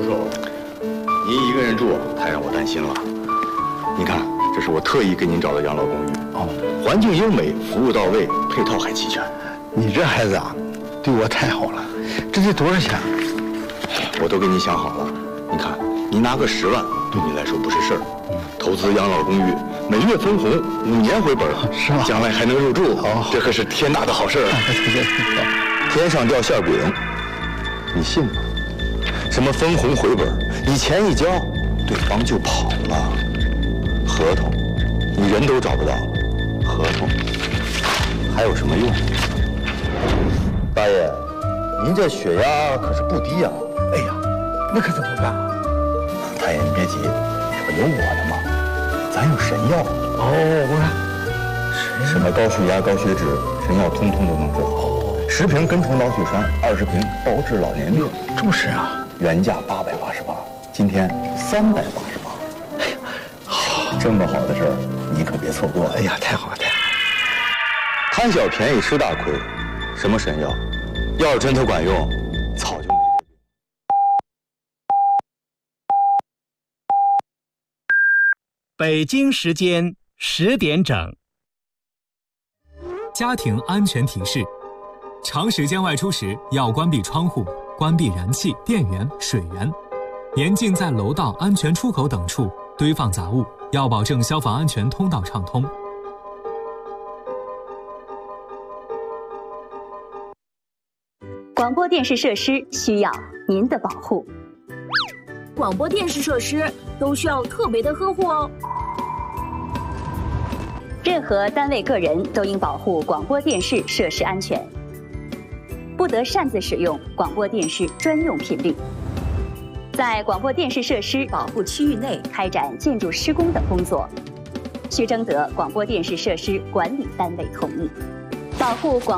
授，您一个人住太让我担心了。您看，这是我特意给您找的养老公寓。哦，环境优美，服务到位，配套还齐全。 你这孩子啊，对我太好了。这得多少钱？ 我都给你想好了。你看，你拿个10万，对你来说不是事儿。投资养老公寓，每月分红，5年回本， 是吗？ 将来还能入住，这可是天大的好事儿。天上掉馅饼，你信吗？什么分红回本，你钱一交，对方就跑了。合同，你人都找不到，合同还有什么用？大爷，您这血压可是不低呀！ 哎呀，那可怎么办啊？ 大爷，你别急，这不有我的吗？咱有神药。 哦，我看什么高血压、高血脂，神药通通都能治好。10瓶根虫老血栓，20瓶包治老年病。 这么神啊！ 原价888，今天388。哎呀，好，这么好的事儿，你可别错过。 哎呀，太好了，太好了！ 贪小便宜吃大亏，什么神药？要是真它管用，早就没这病。 北京时间10点整。 家庭安全提示：长时间外出时要关闭窗户、关闭燃气、电源、水源，严禁在楼道安全出口等处堆放杂物，要保证消防安全通道畅通。 广播电视设施需要您的保护。 广播电视设施都需要特别的呵护哦。 任何单位、个人都应保护广播电视设施安全，不得擅自使用广播电视专用频率。在广播电视设施保护区域内开展建筑施工等工作，需征得广播电视设施管理单位同意。保护广